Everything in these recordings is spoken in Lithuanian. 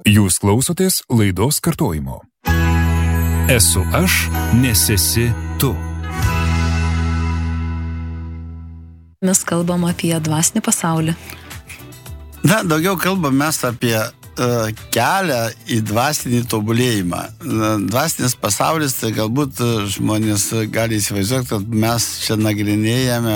Jūs klausotės laidos kartojimo. Esu aš, nes esi tu. Mes kalbam apie dvasinį pasaulį. Daugiau kalbam mes apie kelią į dvasinį tobulėjimą. Dvasinis pasaulis, tai galbūt žmonės gali įsivaizduoti, kad mes čia nagrinėjame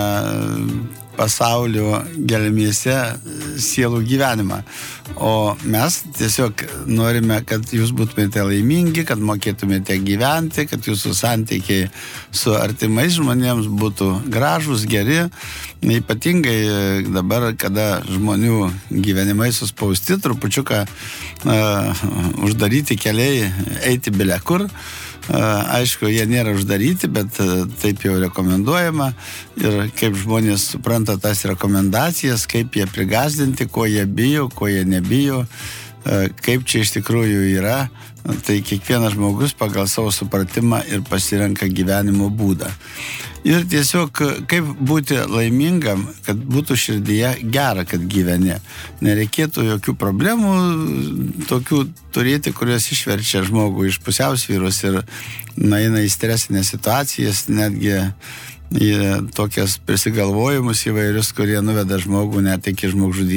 pasaulio gelmėse sielų gyvenimą. O mes tiesiog norime, kad jūs būtumėte laimingi, kad mokėtumėte gyventi, kad jūsų santykiai su artimais žmonėms būtų gražūs, geri. Ypatingai dabar, kada žmonių gyvenimai suspausti, trupučiuką uždaryti keliai, eiti bile kur. Aišku, jie nėra uždaryti, bet taip jau rekomenduojama. Ir kaip žmonės supranta tas rekomendacijas, kaip jie prigazdinti, ko jie bijo, ko jie nebijo, kaip čia iš tikrųjų yra. Tai kiekvienas žmogus pagal savo supratimą ir pasirenka gyvenimo būdą. Ir tiesiog kaip būti laimingam, kad būtų širdyje gera, kad gyveni. Nereikėtų jokių problemų tokių turėti, kurios išverčia žmogų iš pusiausvyros ir eina į stresinės situacijas, netgi į tokias prisigalvojimus įvairius, kurie nuveda žmogų net iki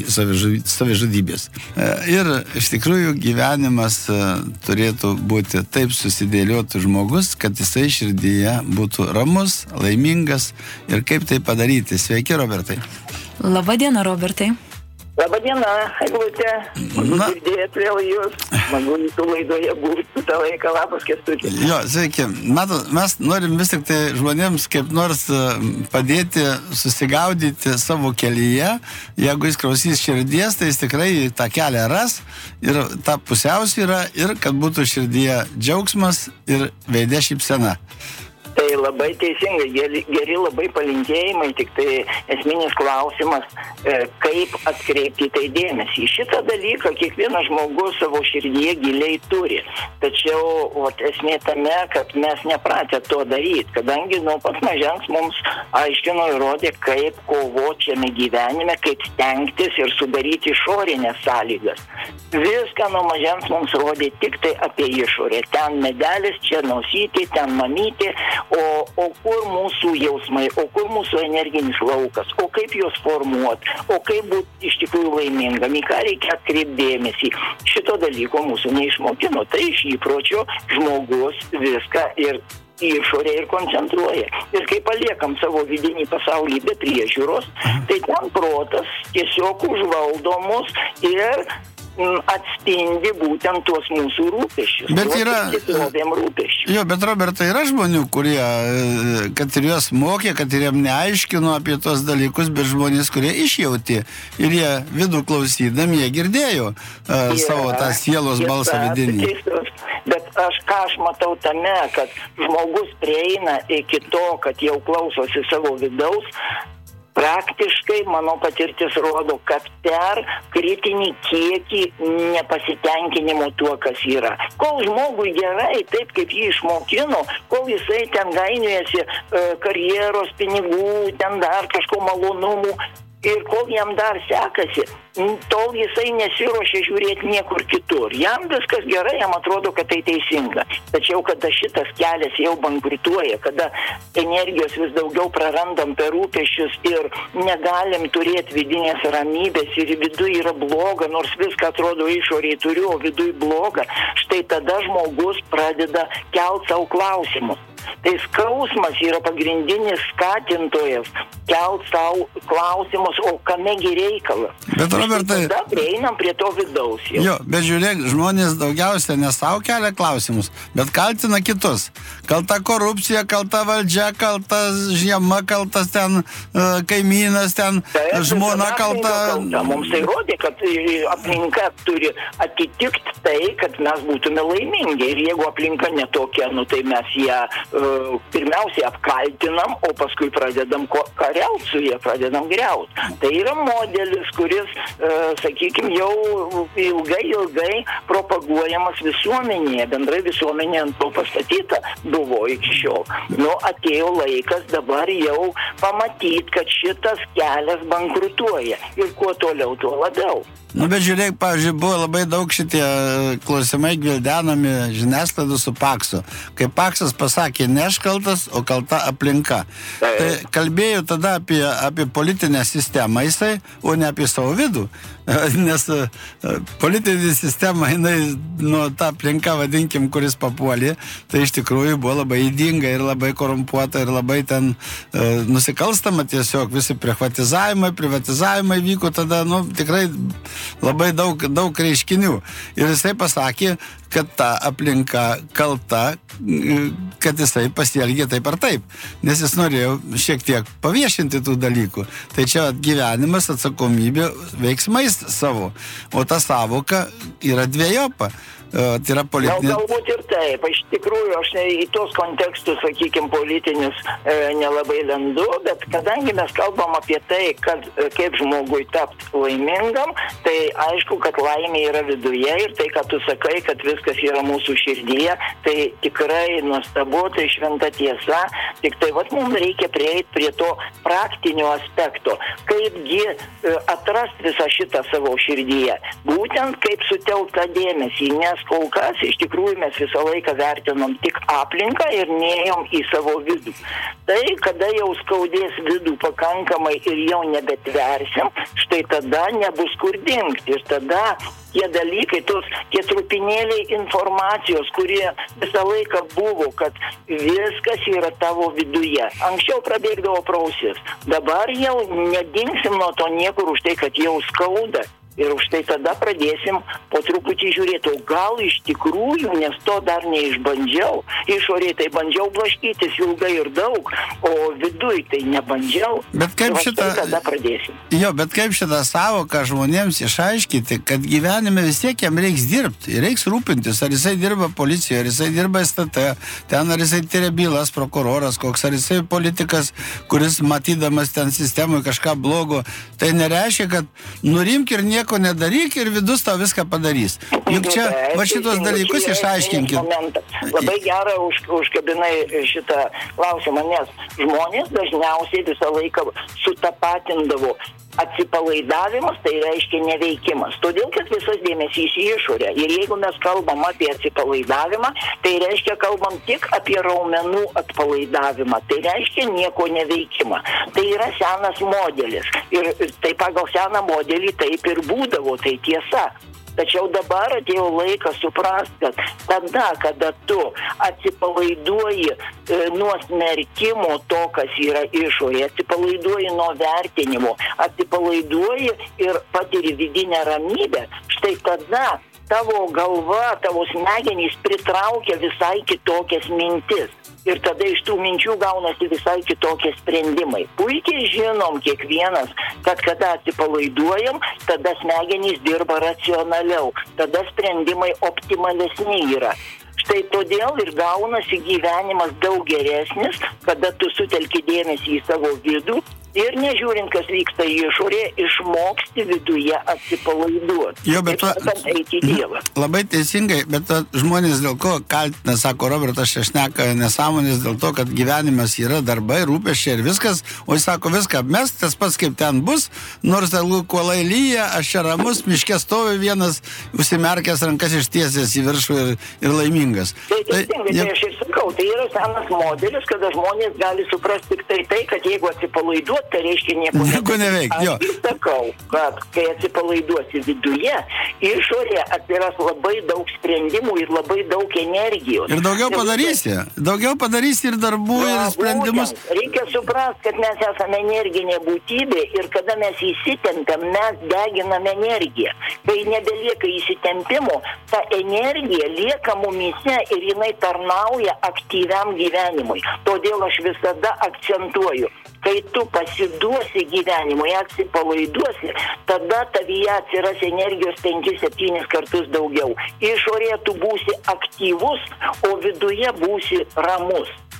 savižudybės. Ir iš tikrųjų gyvenimas turėtų būti taip susidėliotų žmogus, kad jisai širdyje būtų ramus, laimingas. Ir kaip tai padaryti? Sveiki, Robertai. Labadiena, Robertai. Labadiena, Eglutė. Girdėjot vėl jūs. Smagu jūsų laidoje būti tą laiką. Labas, Kęstutis. Jo, sveiki. Matot, mes norim vis tik tai žmonėms kaip nors padėti susigaudyti savo kelyje. Jeigu jis klausys širdies, tai jis tikrai tą kelią ras ir tą pusiausvyrą ir kad būtų širdyje džiaugsmas ir veide šypsena. Tai labai teisingai, geri labai palinkėjimai, tik tai esminis klausimas, kaip atkreipti tai dėmesį. Šitą dalyką kiekvienas žmogus savo širdyje giliai turi. Tačiau esmė tame, kad mes nepratę to daryti, kadangi nuo pat mažens mums aiškino ir rodė, kaip kovoti šiame gyvenime, kaip stengtis ir sudaryti išorinės sąlygas. Viską nuo mažens mums rodė tik tai apie išorę. Ten medelis, čia nosytė, ten mamytė. O kur mūsų jausmai, o kur mūsų energinis laukas, o kaip juos formuoti, o kaip būti iš tikrųjų laimingam, į ką reikia atkreipti dėmesį. Šito dalyko mūsų neišmokino. Tai iš įpročio žmogus viską ir išorė ir koncentruoja. Ir kai paliekam savo vidinį pasaulį be priežiūros, tai ten protas tiesiog užvaldo mus ir atspindi būtent tuos mūsų rūpesčius. Bet bet Robertai, yra žmonių, kurie, kad ir juos mokė, kad ir jiem neaiškino apie tos dalykus, bet žmonės, kurie išjauti ir jie vidų klausydami, jie girdėjo savo tą sielos balsą vidinį. Bet ką aš matau tame, kad žmogus prieina iki to, kad jau klausosi savo vidaus. Praktiškai, mano patirtis rodo, kad per kritinį kiekį nepasitenkinimo tuo, kas yra. Kol žmogui gerai, taip kaip jį išmokino, kol jisai ten gainiojasi karjeros, pinigų, ten dar kažko malonumų, ir kol jam dar sekasi, tol jisai nesiruošia žiūrėti niekur kitur. Jam viskas gerai, jam atrodo, kad tai teisinga. Tačiau, kada šitas kelias jau bankrutuoja, kada energijos vis daugiau prarandam per rūpesčius ir negalim turėti vidinės ramybės ir viduje yra bloga, nors viską atrodo išoriai turiu, o viduje bloga, štai tada žmogus pradeda kelt savo klausimus. Tai skausmas yra pagrindinis skatintojas kelt savo klausimus, o kamegi reikalas. Bet, Robertai, tada prieinam prie to vidaus. Jo, bet žiūrėk, žmonės daugiausia ne savo kelia klausimus, bet kaltina kitus. Kalta korupcija, kalta valdžia, kalta žiema, kaltas ten kaimynas, ten žmona kalta. Mums tai rodė, kad aplinka turi atitikti tai, kad mes būtume laimingi. Ir jeigu aplinka netokia, tai mes ją pirmiausiai apkaltinam, o paskui pradedam kariaut su jie, pradedam griaut. Tai yra modelis, kuris, sakykime, jau ilgai propaguojamas visuomenėje, bendrai visuomenė ant to pastatyta buvo iki šiol. Atėjo laikas dabar jau pamatyti, kad šitas kelias bankrutuoja ir kuo toliau, tuo labiau. Bet žiūrėk, pavyzdžiui, buvo labai daug šitie klausimai gvildenami žiniasklaidų su Paksu. Kai Paksas pasakė, ne aš kaltas, o kalta aplinka. Tai kalbėjau tada apie politinę sistemą jisai, o ne apie savo vidų. Nes politinė sistema, jinai, ta aplinka, vadinkim, kuris papuolė, tai iš tikrųjų buvo labai ydinga ir labai korumpuota ir labai ten nusikalstama tiesiog. Visi privatizavimai vyko tada, tikrai labai daug reiškinių. Ir jisai pasakė, kad ta aplinka kalta, kad jisai pasielgė taip ar taip. Nes jis norėjo šiek tiek paviešinti tų dalykų. Tai čia gyvenimas, atsakomybė veiksmais savo. O ta savoka yra dvejopa. Tai yra politinė... Galbūt ir taip. Iš tikrųjų, aš į tos kontekstus, sakykime, politinis nelabai lendu, bet kadangi mes kalbam apie tai, kad kaip žmogui tapti laimingam, tai aišku, kad laimė yra viduje ir tai, kad tu sakai, kad viskas yra mūsų širdyje, tai tikrai nuostabu, tai šventa tiesa. Tik tai mums reikia prieiti prie to praktinio aspekto. Kaipgi atrasti visą šitą savo širdyje. Būtent kaip sutelktą dėmesį, nes kol kas iš tikrųjų mes visą laiką vertinom tik aplinką ir neėjom į savo vidų. Tai, kada jau skaudės vidų pakankamai ir jau nebetversim, štai tada nebus kur dingti. Ir tada tie dalykai, tie trupinėliai informacijos, kurie visą laiką buvo, kad viskas yra tavo viduje. Anksčiau prabėgdavo pro ausis. Dabar jau nedingsim nuo to niekur už tai, kad jau skauda. Ir už tai tada pradėsim po truputį žiūrėti, o gal iš tikrųjų, nes to dar neišbandžiau. Išorėje tai bandžiau blaškytis ilgai ir daug, o viduj tai nebandžiau. Bet kaip tada pradėsim. Jo, bet kaip šitą savoką žmonėms išaiškyti, kad gyvenime vis tiek jam reiks dirbti, reiks rūpintis, ar jisai dirba policijoje, ar jisai dirba STT, ten ar jisai tyria bylas, prokuroras koks, ar jisai politikas, kuris matydamas ten sistemoje kažką blogo, tai nereiškia, kad nurimk ir nieko nedaryk ir vidus tau viską padarys. Juk čia, šitos dalykus išaiškinkit. Labai gerą užkabinai šitą klausimą, nes žmonės dažniausiai visą laiką sutapatindavo atsipalaidavimas, tai reiškia neveikimas. Todėl, kad visas dėmesys į išorę. Ir jeigu mes kalbam apie atsipalaidavimą, tai reiškia kalbam tik apie raumenų atpalaidavimą. Tai reiškia nieko neveikimą. Tai yra senas modelis. Ir tai pagal seną modelį taip ir būdavo, tai tiesa. Tačiau dabar atėjo laikas suprasti, kad tada, kada tu atsipalaiduoji nuo smerkimo to, kas yra išorėje, atsipalaiduoji nuo vertinimo, atsipalaiduoji ir patiri vidinę ramybę, štai tada tavo galva, tavo smegenys pritraukia visai kitokias mintis. Ir tada iš tų minčių gaunasi visai kitokie sprendimai. Puikiai žinom kiekvienas, kad kada atsipalaiduojam, tada smegenys dirba racionaliau, tada sprendimai optimalesni yra. Štai todėl ir gaunasi gyvenimas daug geresnis, kada tu sutelki dėmesį į savo vidų ir nežiūrint, kas vyksta išorėje, išmoksti viduje atsipalaiduoti. Jo, bet labai teisingai, bet žmonės dėl ko kaltina, sako Robertas Šešneka, nesąmonės dėl to, kad gyvenimas yra darbai, rūpesčiai ir viskas, o jis sako viską apmest, tas pats kaip ten bus, nors kuolai lyja, aš čia ramus, miške stovi vienas, užsimerkęs rankas ištiesęs į viršų ir laimingas. Tai teisingai, tai aš ir sakau, tai yra senas modelis, kada žmonės gali suprasti tik tai, kad jeigu atsipalaiduoti, tai reiškia nieko neveikti. Aš sakau, kad kai atsipalaiduosi viduje, išorėje atsiras labai daug sprendimų ir labai daug energijos. Ir daugiau padarysi ir darbų, ir sprendimus. Reikia suprasti, kad mes esame energinė būtybė ir kada mes įsitempiam, mes deginame energiją. Kai nebelieka įsitempimo, ta energija lieka mumise ir jinai tarnauja aktyviam gyvenimui. Todėl aš visada akcentuoju, kai tu pasiduosi gyvenimui, atsipalaiduosi, tada tavyje atsiras energijos 5-7 kartus daugiau. Išorėje tu būsi aktyvus, o viduje būsi ramus.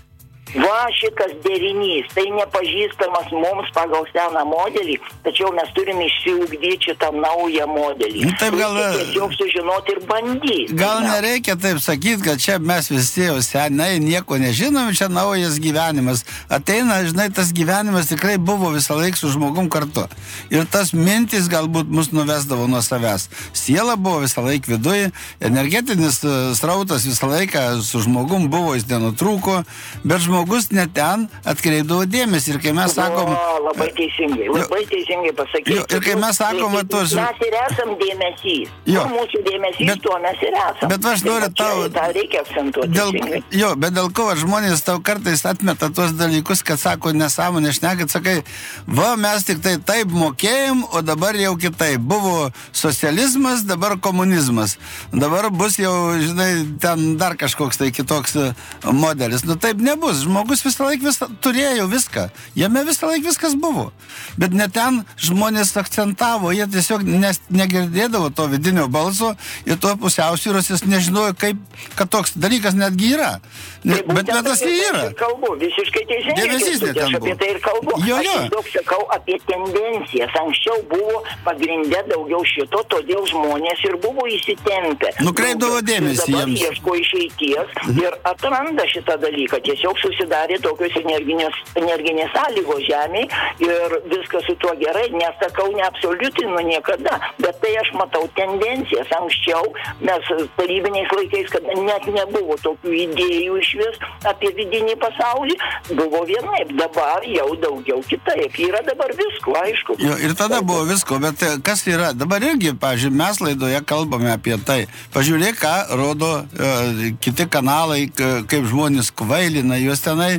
Va šitas derinys, tai nepažįstamas mums pagal seną modelį, tačiau mes turime išsiugdyti šitą naują modelį. Taip tiesiog sužinoti ir bandyti. Gal nereikia taip sakyti, kad čia mes visi jau senai nieko nežinom, čia naujas gyvenimas. Ateina, žinai, tas gyvenimas tikrai buvo visą laiką su žmogum kartu. Ir tas mintis galbūt mus nuvesdavo nuo savęs. Siela buvo visą laiką viduje, energetinis srautas visą laiką su žmogum buvo, jis nenutrūko, bet žmogus net ten atkreipdavo dėmesį. Ir kai mes sakom... Labai teisingai pasakyti. Ir kai mes sakom... Mes ir esam dėmesys. Mūsų dėmesys, tuo mes ir esam. Bet aš noriu tau... tą reikia akcentuoti. Bet dėl ko žmonės tau kartais atmeta tuos dalykus, kad sako nesąmonė šnekat, sakai, va, mes tik tai taip mokėjom, o dabar jau kitaip. Buvo socializmas, dabar komunizmas. Dabar bus jau, žinai, ten dar kažkoks tai kitoks modelis. Nu taip nebus. Žmogus visą laiką turėjo viską. Jame visą laiką viskas buvo. Bet net ten žmonės akcentavo, jie tiesiog negirdėdavo to vidinio balso ir to pusiausvyros jis nežinojo, kad toks dalykas netgi yra. Bet tas jį yra. Kalbu, visiškai teisingai. Aš apie tai ir kalbu. Aš daug sakau apie tendencijas. Anksčiau buvo pagrindė daugiau šito, todėl žmonės ir buvo įsitempę. Nukreipdavo dėmesį jiems. Dabar ieško išeities ir atranda šitą dalyką. Tiesiog susidarė tokios energinės sąlygos žemėj ir viskas su tuo gerai. Nesakau, neabsoliutinu niekada, bet tai aš matau tendencijas. Anksčiau mes tarybiniais laikais, kad net nebuvo tokių idėjų išvis apie vidinį pasaulį, buvo vienaip, dabar jau daugiau kitaip. Yra dabar visko, aišku. Ir tada buvo visko, bet kas yra? Dabar irgi, pavyzdžiui, mes laidoje kalbame apie tai. Pažiūrėk, ką rodo kiti kanalai, kaip žmonės kvailina, juos tenai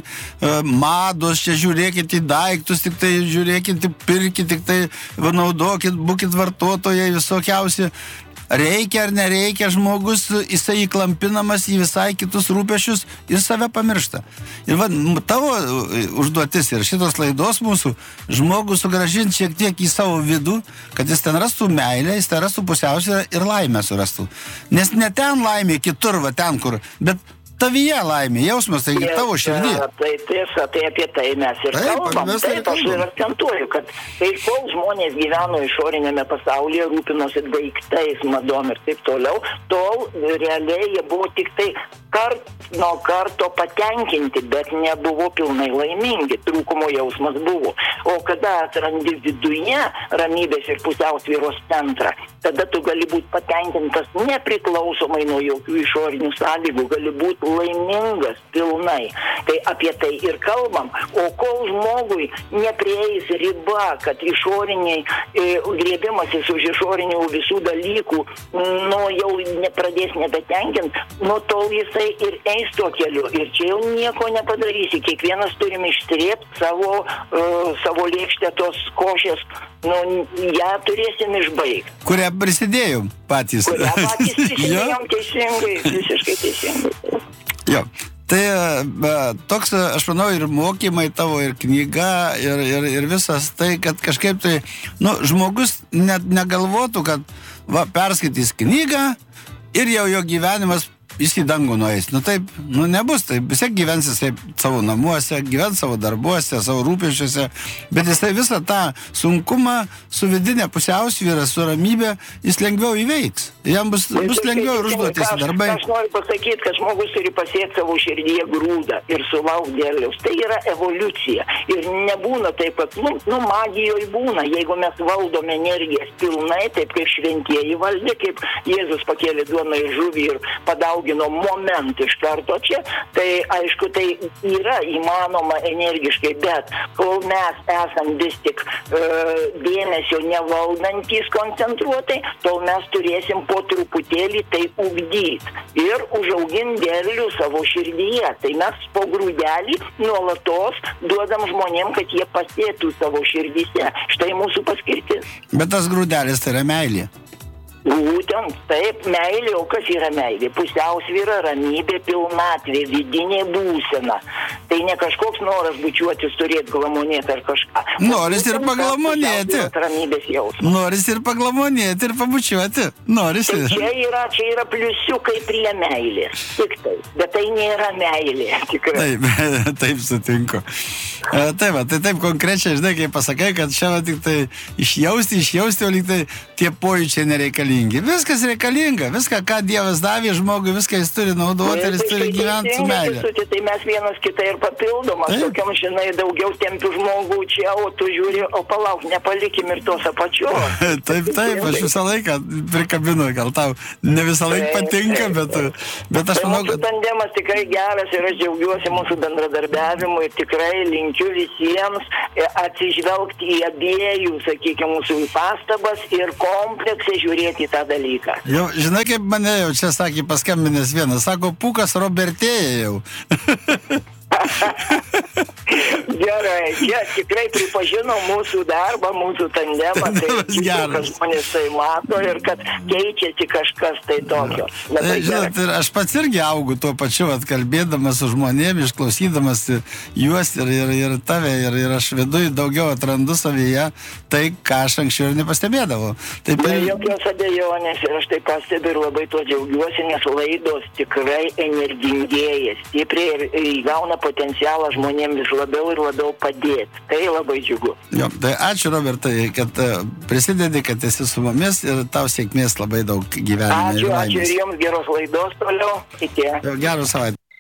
mados, čia žiūrėkit į daiktus, tik tai žiūrėkit, pirkit, tik tai naudokit, būkit vartotojai visokiausi. Reikia ar nereikia, žmogus, jisai įklampinamas į visai kitus rūpešius ir save pamiršta. Ir va, tavo užduotis ir šitos laidos mūsų žmogų sugrąžinti šiek tiek į savo vidų, kad jis ten rastų meilę, jis ten rastų pusiausvyrą ir laimę surastų. Nes ne ten laimė, kitur, va ten kur, bet tavyje laimė, jausmas, tai tavo širdį. Tai tiesa, tai apie tai mes ir kalbam. Taip, aš ir akcentuoju, kad kai kol žmonės gyveno išorinėme pasaulyje, rūpinosi daiktais, madom ir taip toliau, tol realiai jie buvo tik tai nuo karto patenkinti, bet nebuvo pilnai laimingi, trūkumo jausmas buvo. O kada atrandi viduje ramybės ir pusiausvyros centrą, tada tu gali būti patenkintas nepriklausomai nuo jokių išorinių sąlygų, gali būti laimingas pilnai. Tai apie tai ir kalbam. O kol žmogui neprieis riba, kad išoriniai griebimasis už išorinių visų dalykų, jau pradės nebetenkint, nuo tol jisai ir eis tuo keliu. Ir čia jau nieko nepadarysi. Kiekvienas turim ištrėpti savo lėkštę tos košės. Ją turėsim išbaigti. Kurią prisidėjom patys. Kurią patys prisidėjom teisingai, visiškai teisingai. Jo. Tai toks, aš manau, ir mokymai tavo, ir knyga, ir visas tai, kad kažkaip tai, žmogus net negalvotų, kad perskaitys knygą ir jau jo gyvenimas jis į dangų nueis. Taip, nebus taip. Vis tiek gyvensis savo namuose, gyvens savo darbuose, savo rūpesčiuose, bet jisai visą tą sunkumą su vidinė pusiausvyra, su ramybė, jis lengviau įveiks. Jam bus lengviau ir užduotis darbai. Aš noriu pasakyti, kad žmogus turi pasiekti savo širdyje grūdą ir sulaukti derliaus. Tai yra evoliucija. Ir nebūna taip, kad, magijoje būna. Jeigu mes valdome energijas pilnai, taip kaip šventieji valdė, kaip Jėzus pakėlė duoną ir žuvį ir padaugino momentą iš karto čia, tai aišku, tai yra įmanoma energiškai, bet kol mes esam vis tik dėmesio nevaldantys koncentruotai, tol mes turėsim po truputėlį tai ugdyti ir užauginti derlių savo širdyje. Tai mes po grūdelį nuolatos duodam žmonėm, kad jie pasėtų savo širdyse. Štai mūsų paskirtis. Bet tas grūdelis tai yra meilė. Būtent, taip, meilė, o kas yra meilė? Pusiausvyra, ramybė, pilnatvė, vidinė būsena. Tai ne kažkoks noras bučiuotis, turėti glamonėti ar kažką. Noris ir paglamonėti. Ramybės jausmas. Noris ir paglamonėti ir pabučiuoti. Noris. Tai čia yra pliusiukai prie meilės. Tik tai. Bet tai nėra meilė, tikrai. Taip sutinku. Taip konkrečiai, žinai, kai pasakai, kad čia tik tai išjausti, o lyg tai tie pojūčiai nereikalingi. Viskas reikalinga, viską, ką Dievas davė žmogui, viską jis turi naudoti ir jis turi gyventi su meilė. Tai mes vienas kitą ir papildomas, tokiam, žinai, daugiau tempių žmogų čia, o tu žiūri, o palauk, nepalikim ir tos apačios. Taip, aš visą laiką prikabinu, gal tau ne visą laiką patinka, bet aš manau, kad... Mūsų tandemas tikrai geras ir aš džiaugiuosi mūsų bendradarbiavimu ir tikrai linkiu visiems atsižvelgti į abiejų, sakykime, mūsų pastabas ir kompleksai žiūrėti į tą dalyką. Jau, žinai, kaip mane jau čia sakė paskambinęs vienas, sako, Pūkas Robertėja jau. Gerai, čia tikrai pripažino mūsų darbą, mūsų tandemą, tai kad žmonės tai mato ir kad keičiasi kažkas tai tokio. Žinot, aš pats irgi augu tuo pačiu, kalbėdamas su žmonėmis, išklausydamas juos ir tave, ir aš viduj daugiau atrandu savyje tai, ką aš anksčiau ir nepastebėdavau. Jokios abejonės ir aš tai pastebiu ir labai tuo džiaugiuosi, nes laidos tikrai energingėja, stipriai ir įgauna potencialą žmonėms vis labiau ir labiau padėti. Tai labai džiugu. Jo, tai ačiū, Robertai, kad prisidedi, kad esi su mumis ir tau sėkmės labai daug gyvenime. Ačiū ir jums geros laidos toliau. Iki. Geros savaitės.